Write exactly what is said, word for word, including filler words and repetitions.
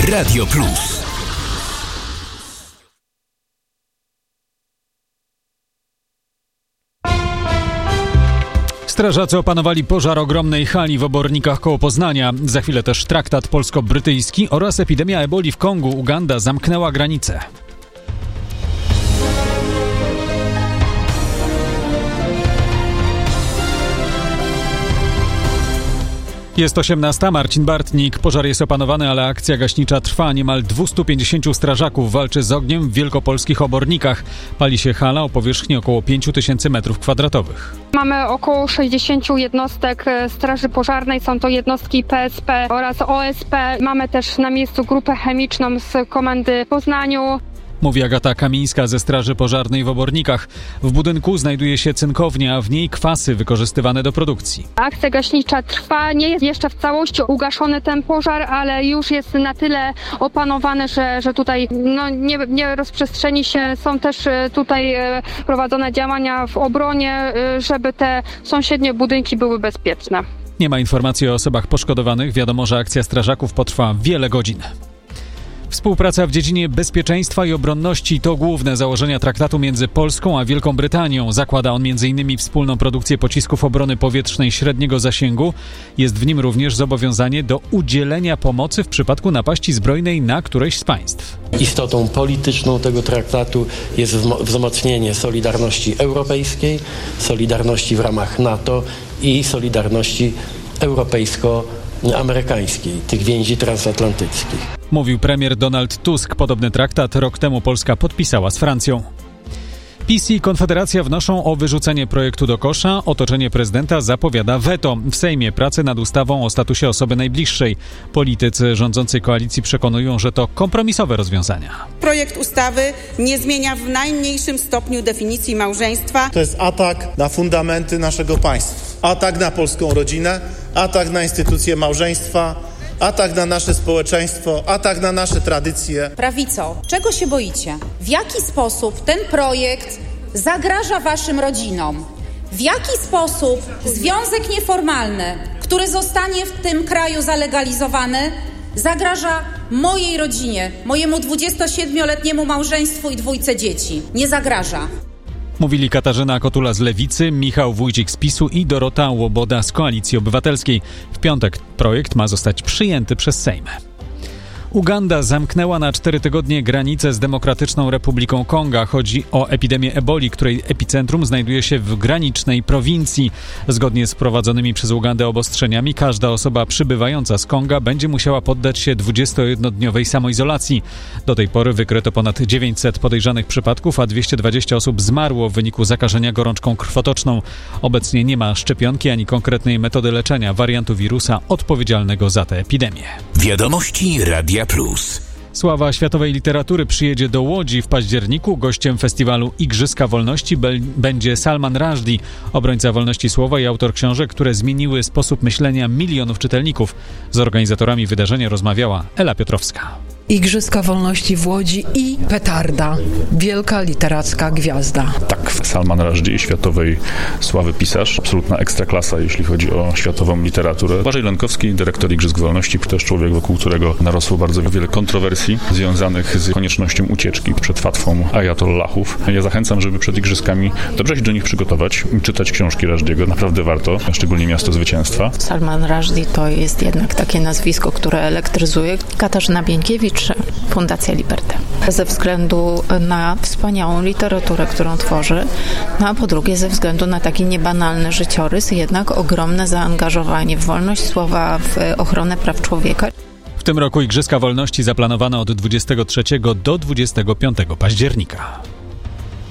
Radio Plus. Strażacy opanowali pożar ogromnej hali w Obornikach koło Poznania. Za chwilę też traktat polsko-brytyjski oraz epidemia eboli w Kongu. Uganda zamknęła granice. Jest osiemnasta, Marcin Bartnik. Pożar jest opanowany, ale akcja gaśnicza trwa. Niemal dwieście pięćdziesiąt strażaków walczy z ogniem w wielkopolskich Obornikach. Pali się hala o powierzchni około pięć tysięcy metrów kwadratowych. Mamy około sześćdziesiąt jednostek straży pożarnej. Są to jednostki P S P oraz O S P. Mamy też na miejscu grupę chemiczną z komendy w Poznaniu. Mówi Agata Kamińska ze Straży Pożarnej w Obornikach. W budynku znajduje się cynkownia, a w niej kwasy wykorzystywane do produkcji. Akcja gaśnicza trwa, nie jest jeszcze w całości ugaszony ten pożar, ale już jest na tyle opanowany, że, że tutaj no, nie, nie rozprzestrzeni się. Są też tutaj prowadzone działania w obronie, żeby te sąsiednie budynki były bezpieczne. Nie ma informacji o osobach poszkodowanych. Wiadomo, że akcja strażaków potrwa wiele godzin. Współpraca w dziedzinie bezpieczeństwa i obronności to główne założenia traktatu między Polską a Wielką Brytanią. Zakłada on między innymi wspólną produkcję pocisków obrony powietrznej średniego zasięgu. Jest w nim również zobowiązanie do udzielenia pomocy w przypadku napaści zbrojnej na któreś z państw. Istotą polityczną tego traktatu jest wzmocnienie solidarności europejskiej, solidarności w ramach NATO i solidarności europejsko-amerykańskiej, tych więzi transatlantyckich. Mówił premier Donald Tusk. Podobny traktat rok temu Polska podpisała z Francją. PiS i Konfederacja wnoszą o wyrzucenie projektu do kosza. Otoczenie prezydenta zapowiada weto. W Sejmie prace nad ustawą o statusie osoby najbliższej. Politycy rządzącej koalicji przekonują, że to kompromisowe rozwiązania. Projekt ustawy nie zmienia w najmniejszym stopniu definicji małżeństwa. To jest atak na fundamenty naszego państwa. Atak na polską rodzinę, atak na instytucję małżeństwa, atak na nasze społeczeństwo, atak na nasze tradycje. Prawico, czego się boicie? W jaki sposób ten projekt zagraża waszym rodzinom? W jaki sposób związek nieformalny, który zostanie w tym kraju zalegalizowany, zagraża mojej rodzinie, mojemu dwudziestosiedmioletniemu małżeństwu i dwójce dzieci? Nie zagraża. Mówili Katarzyna Kotula z Lewicy, Michał Wójcik z PiSu i Dorota Łoboda z Koalicji Obywatelskiej. W piątek projekt ma zostać przyjęty przez Sejm. Uganda zamknęła na cztery tygodnie granicę z Demokratyczną Republiką Konga. Chodzi o epidemię eboli, której epicentrum znajduje się w granicznej prowincji. Zgodnie z wprowadzonymi przez Ugandę obostrzeniami każda osoba przybywająca z Konga będzie musiała poddać się dwudziestojednodniowej samoizolacji. Do tej pory wykryto ponad dziewięćset podejrzanych przypadków, a dwieście dwadzieścia osób zmarło w wyniku zakażenia gorączką krwotoczną. Obecnie nie ma szczepionki ani konkretnej metody leczenia wariantu wirusa odpowiedzialnego za tę epidemię. Wiadomości Radia Plus. Sława światowej literatury przyjedzie do Łodzi w październiku. Gościem festiwalu Igrzyska Wolności be- będzie Salman Rushdie, obrońca wolności słowa i autor książek, które zmieniły sposób myślenia milionów czytelników. Z organizatorami wydarzenia rozmawiała Ela Piotrowska. Igrzyska Wolności w Łodzi i petarda. Wielka literacka gwiazda. Tak, Salman Rushdie, światowej sławy pisarz. Absolutna ekstraklasa, jeśli chodzi o światową literaturę. Błażej Lenkowski, dyrektor Igrzysk Wolności, też człowiek, wokół którego narosło bardzo wiele kontrowersji związanych z koniecznością ucieczki przed fatwą ajatollahów. Ja zachęcam, żeby przed Igrzyskami dobrze się do nich przygotować, czytać książki Rushdiego. Naprawdę warto, szczególnie Miasto Zwycięstwa. Salman Rushdie to jest jednak takie nazwisko, które elektryzuje. Katarzyna Bieńkiewicz, Fundacja Liberty. Ze względu na wspaniałą literaturę, którą tworzy, no a po drugie ze względu na taki niebanalny życiorys, jednak ogromne zaangażowanie w wolność słowa, w ochronę praw człowieka. W tym roku Igrzyska Wolności zaplanowano od dwudziestego trzeciego do dwudziestego piątego października.